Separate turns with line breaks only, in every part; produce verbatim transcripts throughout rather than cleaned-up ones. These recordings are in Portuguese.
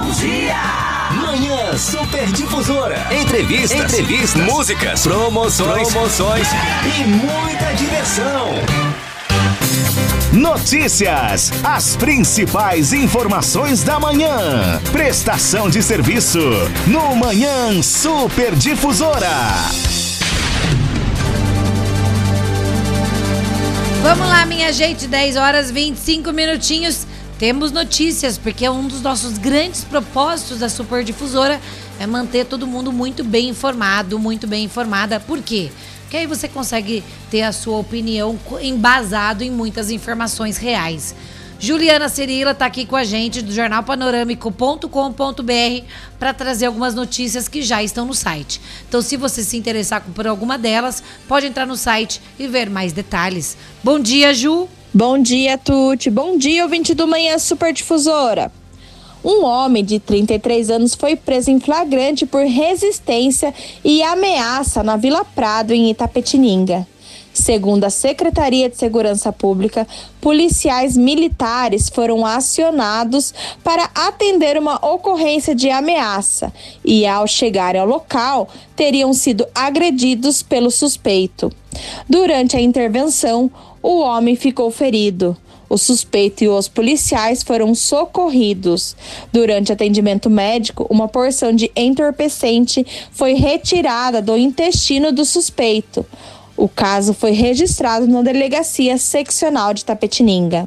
Dia! Manhã Superdifusora. Entrevistas, Entrevistas, músicas, promoções, promoções e muita diversão. Notícias, as principais informações da manhã. Prestação de serviço no Manhã Superdifusora.
Vamos lá, minha gente, dez horas e vinte e cinco minutinhos. Temos notícias, porque um dos nossos grandes propósitos da Superdifusora é manter todo mundo muito bem informado, muito bem informada. Por quê? Porque aí você consegue ter a sua opinião embasado em muitas informações reais. Juliana Cirila está aqui com a gente do jornal panorâmico ponto com ponto br para trazer algumas notícias que já estão no site. Então, se você se interessar por alguma delas, pode entrar no site e ver mais detalhes. Bom dia, Ju!
Bom dia, Tuti. Bom dia, ouvinte do Manhã Superdifusora. Um homem de trinta e três anos foi preso em flagrante por resistência e ameaça na Vila Prado, em Itapetininga. Segundo a Secretaria de Segurança Pública, policiais militares foram acionados para atender uma ocorrência de ameaça e, ao chegar ao local, teriam sido agredidos pelo suspeito. Durante a intervenção, o homem ficou ferido. O suspeito e os policiais foram socorridos. Durante atendimento médico, uma porção de entorpecente foi retirada do intestino do suspeito. O caso foi registrado na Delegacia Seccional de Itapetininga.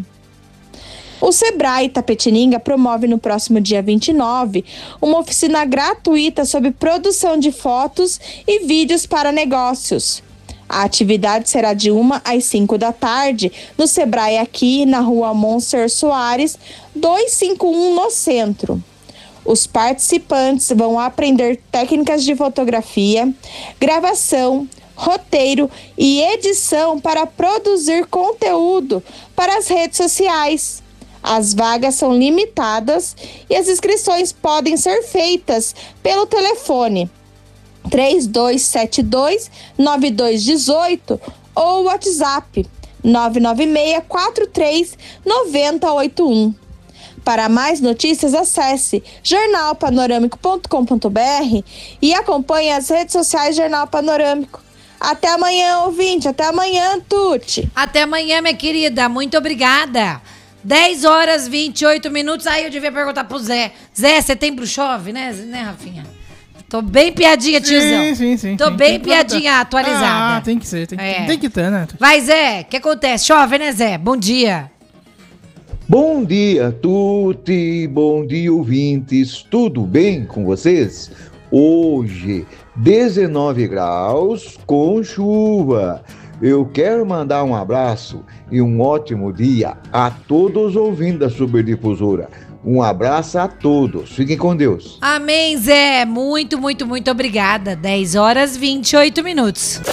O Sebrae Itapetininga promove no próximo dia vinte e nove uma oficina gratuita sobre produção de fotos e vídeos para negócios. A atividade será de uma às cinco da tarde no Sebrae aqui na rua Monser Soares, duzentos e cinquenta e um, no centro. Os participantes vão aprender técnicas de fotografia, gravação, roteiro e edição para produzir conteúdo para as redes sociais. As vagas são limitadas e as inscrições podem ser feitas pelo telefone três dois sete dois, nove dois um oito ou WhatsApp nove nove seis, quatro três, nove zero oito um. Para mais notícias, acesse jornal panorâmico ponto com ponto br e acompanhe as redes sociais do Jornal Panorâmico. Até amanhã, ouvinte. Até amanhã, Tuti.
Até amanhã, minha querida. Muito obrigada. dez horas e vinte e oito minutos. Aí eu devia perguntar pro Zé. Zé, setembro chove, né, né, Rafinha? Tô bem piadinha, tiozão.
Sim, sim, sim.
Tô
sim,
bem
tem
piadinha atualizada.
Ah, tem que ser. Tem,
é.
tem que ter, né?
Vai, Zé. O que acontece? Chove, né, Zé? Bom dia.
Bom dia, Tuti. Bom dia, ouvintes. Tudo bem com vocês? Hoje, dezenove graus com chuva. Eu quero mandar um abraço e um ótimo dia a todos os ouvintes da Superdifusora. Um abraço a todos. Fiquem com Deus.
Amém, Zé. Muito, muito, muito obrigada. dez horas e vinte e oito minutos.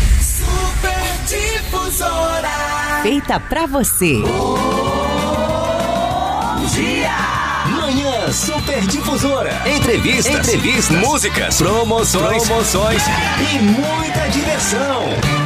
Superdifusora.
Feita pra você.
Bom dia! Manhã Superdifusora. Entrevistas, Entrevistas, músicas, promoções, promoções e muita diversão.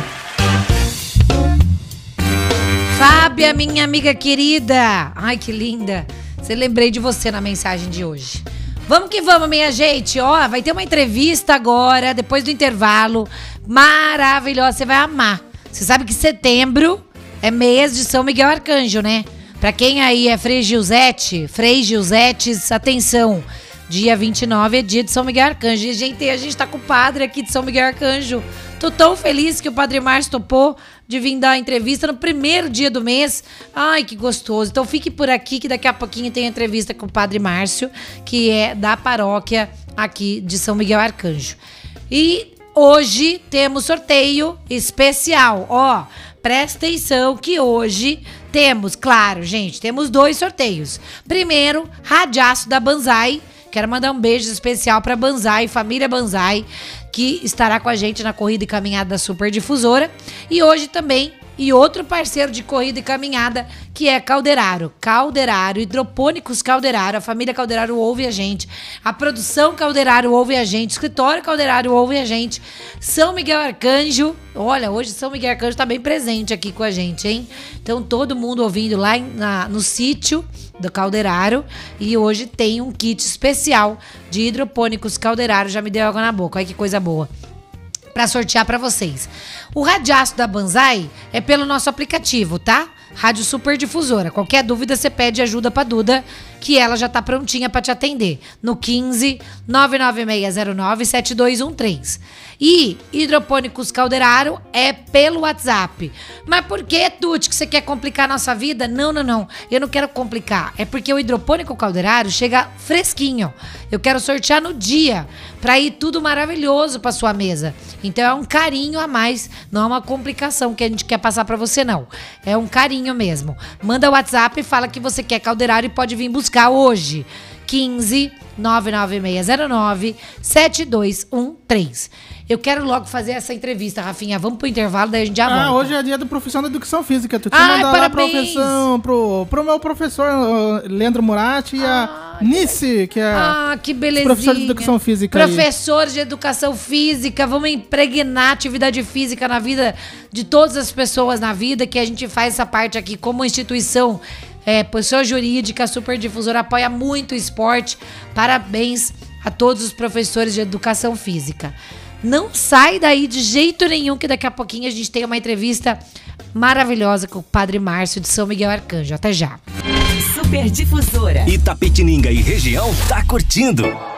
Fábia, minha amiga querida. Ai, que linda. Você lembrei de você na mensagem de hoje. Vamos que vamos, minha gente. Ó, vai ter uma entrevista agora, depois do intervalo. Maravilhosa, você vai amar. Você sabe que setembro é mês de São Miguel Arcanjo, né? Pra quem aí é Frei Giusete, Frei Giusetes, atenção. Dia vinte e nove é dia de São Miguel Arcanjo. E, gente, a gente tá com o padre aqui de São Miguel Arcanjo. Tô tão feliz que o Padre Márcio topou de vir dar a entrevista no primeiro dia do mês. Ai, que gostoso. Então fique por aqui que daqui a pouquinho tem a entrevista com o Padre Márcio, que é da paróquia aqui de São Miguel Arcanjo. E hoje temos sorteio especial. Ó, presta atenção que hoje temos, claro, gente, temos dois sorteios. Primeiro, Radiaço da Banzai. Quero mandar um beijo especial para Banzai, família Banzai, que estará com a gente na corrida e caminhada da Superdifusora. E hoje também e outro parceiro de corrida e caminhada, que é Calderaro. Calderaro, Hidropônicos Calderaro, a família Calderaro ouve a gente, a produção Calderaro ouve a gente, o escritório Calderaro ouve a gente, São Miguel Arcanjo, olha, hoje São Miguel Arcanjo tá bem presente aqui com a gente, hein? Então todo mundo ouvindo lá em, na, no sítio do Calderaro, e hoje tem um kit especial de Hidropônicos Calderaro, já me deu água na boca, olha que coisa boa, para sortear para vocês. O radiaço da Banzai é pelo nosso aplicativo, tá? Rádio Super Difusora. Qualquer dúvida, você pede ajuda pra Duda, que ela já tá prontinha pra te atender. No quinze, nove nove seis zero nove, sete dois um três. E Hidropônicos Calderaro é pelo WhatsApp. Mas por que, Tuti, que você quer complicar a nossa vida? Não, não, não. Eu não quero complicar. É porque o Hidropônico Calderaro chega fresquinho. Eu quero sortear no dia, pra ir tudo maravilhoso pra sua mesa. Então é um carinho a mais, não é uma complicação que a gente quer passar pra você, não. É um carinho mesmo. Manda o WhatsApp e fala que você quer Calderaro e pode vir buscar hoje. quinze, nove nove seis zero nove, sete dois um três. Eu quero logo fazer essa entrevista, Rafinha. Vamos pro intervalo, daí a gente já volta.
Ah, hoje é dia do profissão da educação física. Tu tinha
Ai,
mandado lá a
parabéns.
profissão pro, pro meu professor uh, Leandro Murati e a Nice, que é
Ah, que belezinha.
professor de educação física. aí.
Professor de educação física. Vamos impregnar atividade física na vida de todas as pessoas na vida, que a gente faz essa parte aqui como instituição. É, pessoa jurídica, Super Difusora apoia muito o esporte. Parabéns a todos os professores de educação física. Não sai daí de jeito nenhum, que daqui a pouquinho a gente tem uma entrevista maravilhosa com o Padre Márcio de São Miguel Arcanjo. Até já.
Super Difusora.
Itapetininga e região tá curtindo.